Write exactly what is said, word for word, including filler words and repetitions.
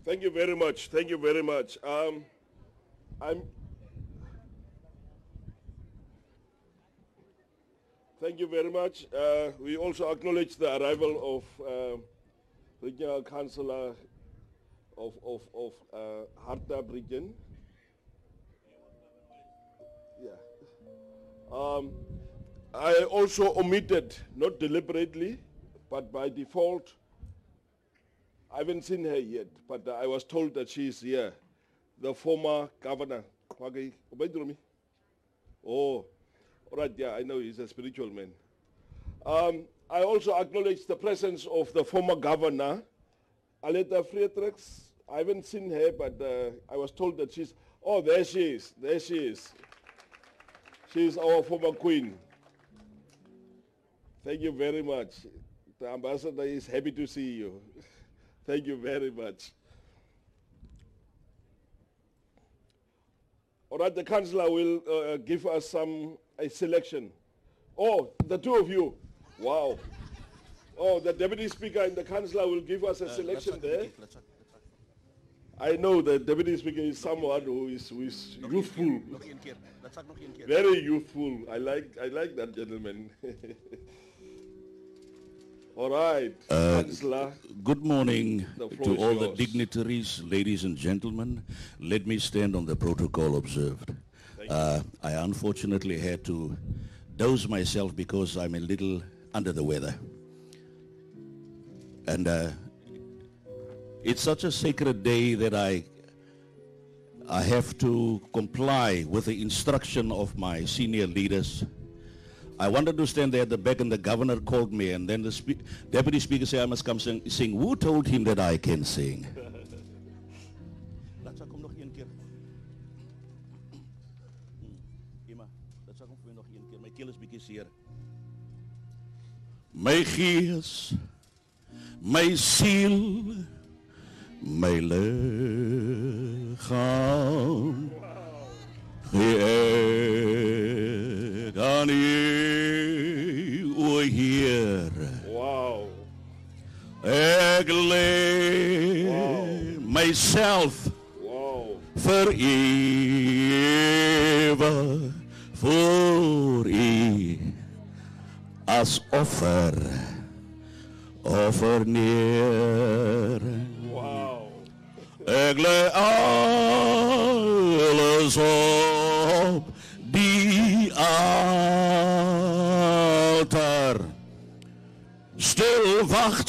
Thank you very much. Thank you very much. Um, I'm. Thank you very much. Uh, we also acknowledge the arrival of uh, Regional Councillor of of of uh, Hartab region. Yeah. Um, I also omitted, not deliberately, but by default. I haven't seen her yet, but uh, I was told that she is here. The former governor. Oh, all right, yeah, I know he's a spiritual man. Um, I also acknowledge the presence of the former governor, Aletta Friedrichs. I haven't seen her, but uh, I was told that she's, oh, there she is, there she is. She's our former queen. Thank you very much. The ambassador is happy to see you. Thank you very much. All right, the councillor will uh, give us some a selection. Oh, the two of you. Wow. Oh, the deputy speaker and the councillor will give us a uh, selection there. I know the deputy speaker is someone who is, who is youthful. Very youthful. I like, I like that gentleman. All right, uh, Councillor. Good morning to all yours. the dignitaries, ladies and gentlemen. Let me stand on the protocol observed. Uh, I unfortunately had to dose myself because I'm a little under the weather. And uh, it's such a sacred day that I, I have to comply with the instruction of my senior leaders. I wanted to stand there at the back and the governor called me, and then the spe deputy speaker said I must come sing, sing. Who told him that I can sing? My gees, my ziel, my lichaam, ek aan U, o Heer. Wow. Ek lay Wow. myself Wow. forever voor U as offer, offer neer. Wow. Ek lay alles op